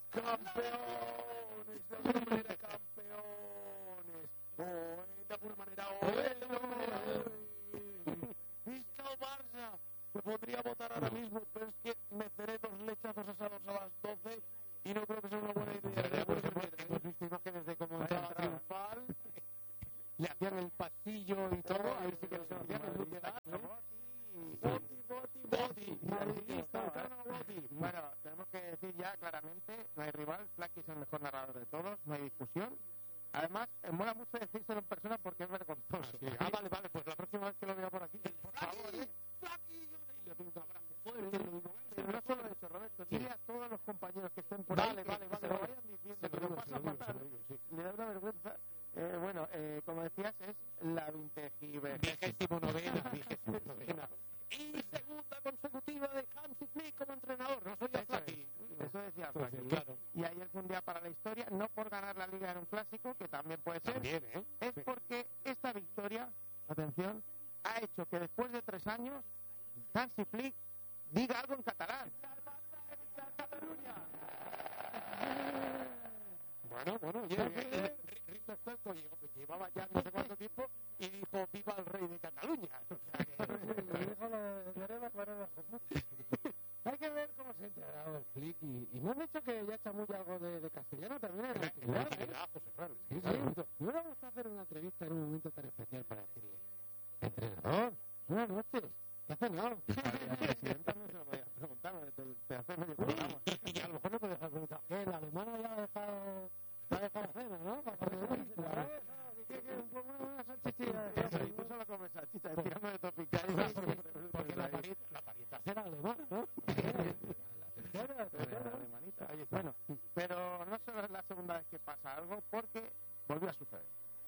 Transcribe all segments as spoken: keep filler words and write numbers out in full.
campeones, de alguna manera campeones. Oh, de alguna manera, oh, de alguna manera, oh. Visca el Barça. Me podría votar ahora mismo, pero es que me cerré dos lechazos asados a las doce y no creo que sea una buena idea. Hemos visto imágenes de cómo estaba triunfal, le hacían el pasillo y todo, ahí sí que se hacían el look de la Boti, Boti, Boti, madridista, Boti. Bueno, tenemos que decir ya claramente, no hay rival, Flaky es el mejor narrador de todos, no hay discusión. Además, me mola mucho decírselo en persona porque es vergonzoso. Sí. Ah, vale, vale, pues la próxima vez que lo vea por aquí, por favor, ¿eh? Flaky, y le pido un abrazo. Pero no solo eso, Roberto, dile a todos los compañeros que estén por ahí, vale, vale, vale, lo vayan diciendo, que lo pasa fatal. Le da una vergüenza. Eh, bueno, eh, como decías, es la vigésimo novena, vigésimo novena. Y segunda consecutiva de Hansi Flick como entrenador, no soy yo Flaky. Eso decía Flaky, claro. Y ayer fue un día para la historia, no por ganar la Liga en un clásico, que también puede ser, también, ¿eh? Es porque esta victoria, atención, ha hecho que después de tres años Hansi Flick diga algo en catalán. Bueno, bueno, oye, Risto Stoico llevaba ya no sé cuánto tiempo y dijo viva el rey de Cataluña. Hay que ver cómo se ha enterado el Flick y, y me han dicho que ya chamulla algo de, de castellano también en la actividad. Sí, sí. ¿No le gusta hacer una entrevista en un momento tan especial para decirle, entrenador, buenas noches, ¿qué ha cenado? La presidenta no se lo podía preguntar, te hace medio programa. Y a lo mejor no puede dejar preguntar, ¿qué? La alemana ya ha dejado, ya ha dejado la cena, ¿no? Una salchichilla. Tú solo comes salchicha, tirando de topical. Porque la parienta será alemana, ¿no? Bueno, pero no solo es la segunda vez que pasa algo, porque volvió a suceder.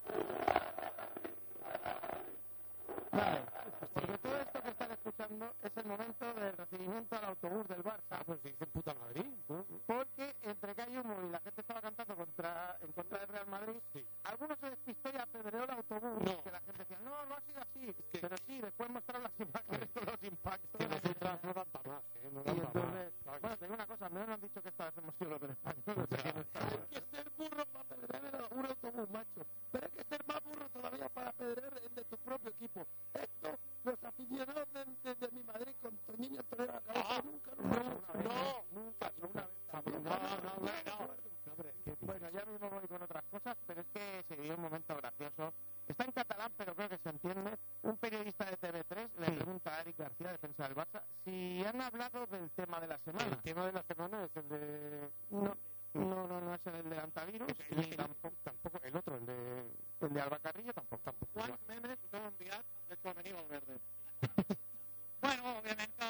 Vale, porque todo esto que están escuchando es el momento del recibimiento al autobús del Barça. Pues dice puta Madrid, ¿no? Porque entre que hay humo y la gente estaba cantando contra, en contra del Real Madrid, sí. Algunos se despistó y apedreó el autobús. No. Que la gente decía, no, no ha sido así. Es que... Pero sí, después mostraron las imágenes con los impactos. Que nosotras no dan para más, ¿eh? No dan para más. Bueno, te digo una cosa, al menos nos han dicho que esta vez hemos sido los del español. O sea, que no está... Hay que ser burro para apedrear un autobús, macho. Pero hay que ser más burro todavía para apedrear el de tu propio equipo. Esto, los aficionados de, de, de mi Madrid con Toñiño Torero a la cabeza, ah, nunca, nunca, no, nunca, no, nunca, una vez. No, no, no, no. Bueno, ya mismo voy con otras cosas, pero es que se vivió un momento gracioso. Está en catalán, pero creo que se entiende. Un periodista de T V tres le sí. pregunta a Eric García, defensa del Barça, si han hablado del tema de la semana. El tema de la semana es el de... No, no, no, no es el de antivirus, ni tampoco, tampoco el otro, el de, el de Alba Carrillo, tampoco, tampoco. Juan Memes no ha enviat el convenido al verde. Bueno, obviamente